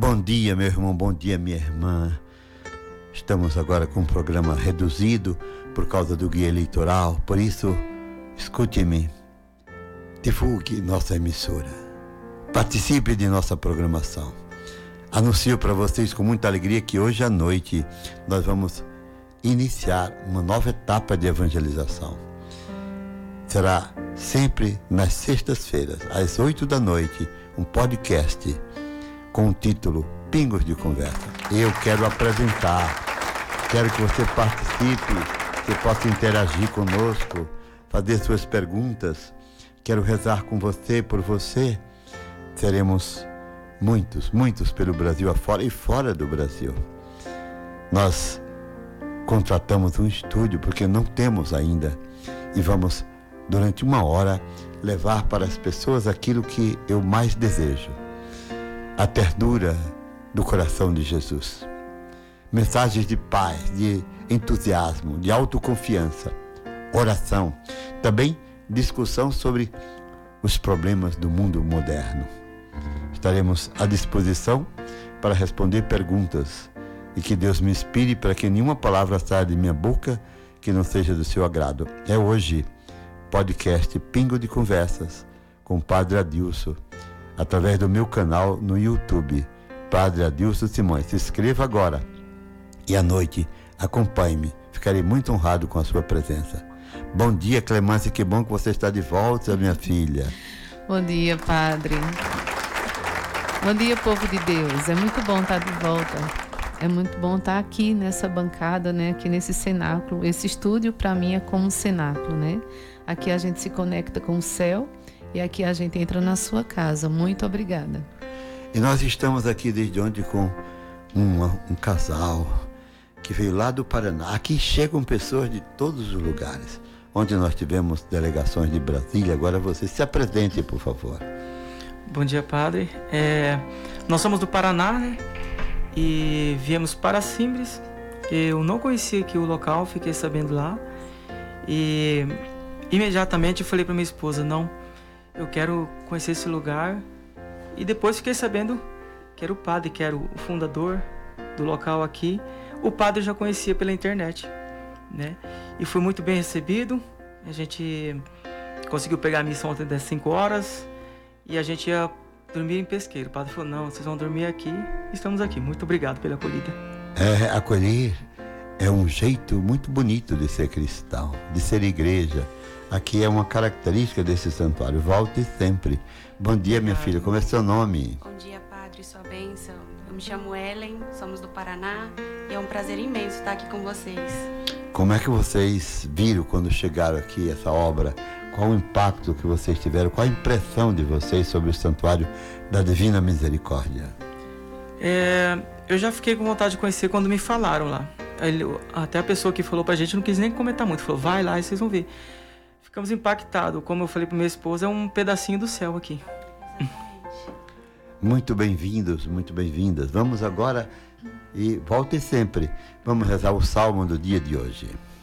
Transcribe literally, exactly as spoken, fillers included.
Bom dia, meu irmão, bom dia, minha irmã. Estamos agora com um programa reduzido por causa do guia eleitoral, por isso, escute-me, divulgue nossa emissora, participe de nossa programação. Anuncio para vocês com muita alegria que hoje à noite nós vamos iniciar uma nova etapa de evangelização. Será sempre nas sextas-feiras, às oito da noite, um podcast com o título Pingos de Conversa. Eu quero apresentar, quero que você participe, que possa interagir conosco, fazer suas perguntas. Quero rezar com você, por você. Seremos muitos, muitos pelo Brasil afora e fora do Brasil. Nós contratamos um estúdio porque não temos ainda e vamos, durante uma hora, levar para as pessoas aquilo que eu mais desejo: a ternura do coração de Jesus. Mensagens de paz, de entusiasmo, de autoconfiança, oração. Também discussão sobre os problemas do mundo moderno. Estaremos à disposição para responder perguntas e que Deus me inspire para que nenhuma palavra saia de minha boca que não seja do seu agrado. É hoje, podcast Pingo de Conversas com o Padre Adilson, através do meu canal no YouTube, Padre Adilson Simões. Se inscreva agora e à noite acompanhe-me. Ficarei muito honrado com a sua presença. Bom dia, Clemência, que bom que você está de volta, minha filha. Bom dia, Padre. Bom dia, povo de Deus. É muito bom estar de volta. É muito bom estar aqui nessa bancada, né? Aqui nesse cenáculo. Esse estúdio, para mim, é como um cenáculo, né? Aqui a gente se conecta com o céu e aqui a gente entra na sua casa. Muito obrigada. E nós estamos aqui desde ontem com um, um casal que veio lá do Paraná. Aqui chegam pessoas de todos os lugares. Onde nós tivemos delegações de Brasília. Agora você se apresente, por favor. Bom dia, Padre. É, nós somos do Paraná, né? E viemos para Simbres. Eu não conhecia aqui o local, fiquei sabendo lá. E imediatamente eu falei para minha esposa: não, eu quero conhecer esse lugar. E depois fiquei sabendo que era o padre, que era o fundador do local aqui. O padre eu já conhecia pela internet, né? E foi muito bem recebido. A gente conseguiu pegar a missa ontem das cinco horas e a gente ia dormir em Pesqueiro. O padre falou: não, vocês vão dormir aqui. Estamos aqui. Muito obrigado pela acolhida. É, acolher é um jeito muito bonito de ser cristão, de ser igreja. Aqui é uma característica desse santuário. Volte sempre. Bom dia, minha filha. Como é seu nome? Bom dia, Padre. Sua bênção. Eu me chamo Ellen, somos do Paraná e é um prazer imenso estar aqui com vocês. Como é que vocês viram quando chegaram aqui essa obra? Qual o impacto que vocês tiveram? Qual a impressão de vocês sobre o Santuário da Divina Misericórdia? É, eu já fiquei com vontade de conhecer quando me falaram lá. Ele, até a pessoa que falou pra gente não quis nem comentar muito. Falou: vai lá e vocês vão ver. Ficamos impactados. Como eu falei pra minha esposa, é um pedacinho do céu aqui. Muito bem-vindos, muito bem-vindas. Vamos agora, e volte sempre, vamos rezar o salmo do dia de hoje.